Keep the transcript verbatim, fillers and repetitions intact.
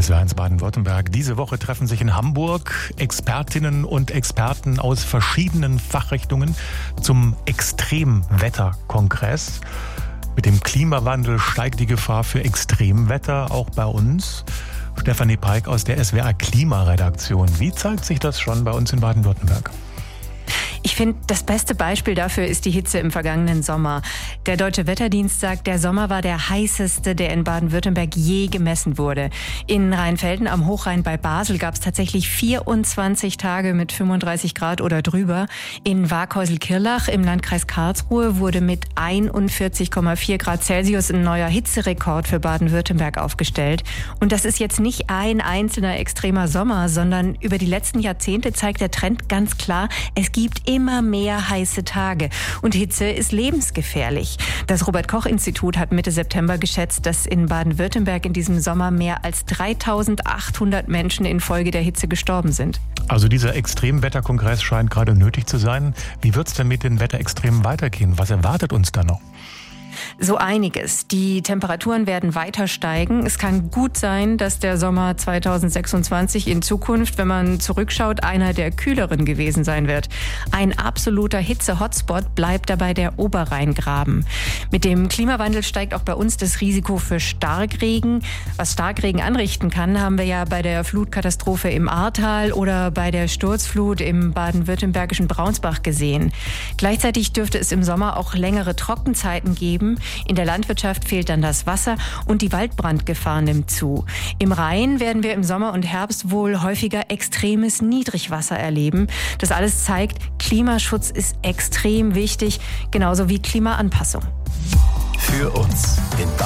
S W R eins Baden-Württemberg. Diese Woche treffen sich in Hamburg Expertinnen und Experten aus verschiedenen Fachrichtungen zum Extremwetterkongress. Mit dem Klimawandel steigt die Gefahr für Extremwetter auch bei uns. Stefanie Peik aus der S W R Klimaredaktion. Wie zeigt sich das schon bei uns in Baden-Württemberg? Ich finde, das beste Beispiel dafür ist die Hitze im vergangenen Sommer. Der Deutsche Wetterdienst sagt, der Sommer war der heißeste, der in Baden-Württemberg je gemessen wurde. In Rheinfelden am Hochrhein bei Basel gab es tatsächlich vierundzwanzig Tage mit fünfunddreißig Grad oder drüber. In Waghäusel-Kirlach im Landkreis Karlsruhe wurde mit einundvierzig Komma vier Grad Celsius ein neuer Hitzerekord für Baden-Württemberg aufgestellt. Und das ist jetzt nicht ein einzelner extremer Sommer, sondern über die letzten Jahrzehnte zeigt der Trend ganz klar, es gibt immer mehr heiße Tage. Und Hitze ist lebensgefährlich. Das Robert-Koch-Institut hat Mitte September geschätzt, dass in Baden-Württemberg in diesem Sommer mehr als dreitausendachthundert Menschen infolge der Hitze gestorben sind. Also dieser Extremwetterkongress scheint gerade nötig zu sein. Wie wird es denn mit den Wetterextremen weitergehen? Was erwartet uns da noch? So einiges. Die Temperaturen werden weiter steigen. Es kann gut sein, dass der Sommer zweitausendsechsundzwanzig in Zukunft, wenn man zurückschaut, einer der kühleren gewesen sein wird. Ein absoluter Hitze-Hotspot bleibt dabei der Oberrheingraben. Mit dem Klimawandel steigt auch bei uns das Risiko für Starkregen. Was Starkregen anrichten kann, haben wir ja bei der Flutkatastrophe im Ahrtal oder bei der Sturzflut im baden-württembergischen Braunsbach gesehen. Gleichzeitig dürfte es im Sommer auch längere Trockenzeiten geben. In der Landwirtschaft fehlt dann das Wasser und die Waldbrandgefahr nimmt zu. Im Rhein werden wir im Sommer und Herbst wohl häufiger extremes Niedrigwasser erleben. Das alles zeigt, Klimaschutz ist extrem wichtig, genauso wie Klimaanpassung. Für uns in